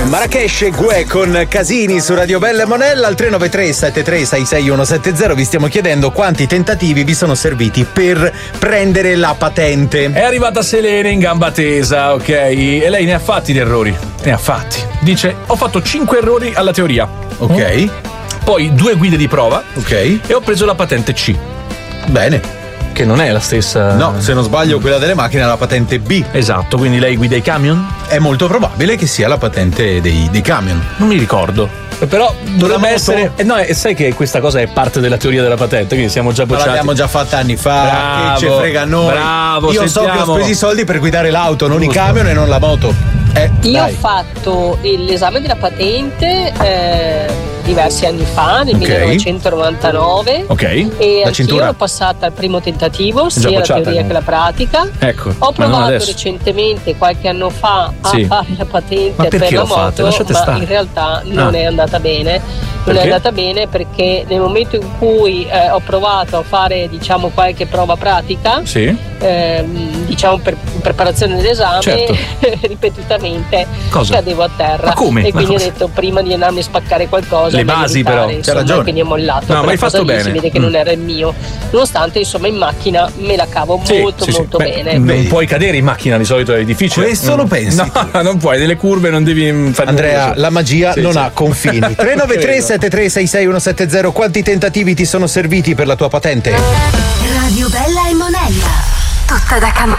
Marrakesh e Gue con Casini su Radio Bella e Monella al 393 73 66170. Vi stiamo chiedendo quanti tentativi vi sono serviti per prendere la patente. È arrivata Selene in gamba tesa, ok? E lei ne ha fatti di errori. Ne ha fatti. Dice: ho fatto 5 errori alla teoria. Ok. Poi 2 guide di prova. Ok. E ho preso la patente C. Bene. Che non è la stessa. No, se non sbaglio quella delle macchine è la patente B. Esatto, quindi lei guida i camion? È molto probabile che sia la patente dei camion. Non mi ricordo. Però dovrebbe essere. No, e sai che questa cosa è parte della teoria della patente, quindi siamo già bocciati. Ma l'abbiamo già fatta anni fa. Bravo, che ci frega a noi. Bravo, io so che ho speso i soldi per guidare l'auto, non i camion e non la moto. Io ho fatto l'esame della patente diversi anni fa, nel 1999. Ok. E anch'io l'ho passata al primo tentativo, sia la teoria che la pratica. Ecco. Ho provato recentemente, qualche anno fa, a fare la patente per la moto, ma in realtà non è andata bene. Non è andata bene perché nel momento in cui ho provato a fare, diciamo, qualche prova pratica, diciamo per preparazione dell'esame, ripetutamente cadevo a terra. Ma come? E quindi ho detto, prima di andarmi a spaccare qualcosa, le basi però, c'è ragione. Quindi ho mollato. No, ma hai fatto bene. Si vede che non era il mio, nonostante insomma in macchina me la cavo molto bene. Non puoi cadere in macchina, di solito è difficile. Questo lo pensi? No, non puoi, delle curve non devi fare. Andrea, la magia non ha confini. 393 73 66170. Quanti tentativi ti sono serviti per la tua patente? Radio Bella e Monella, tutta da cantare.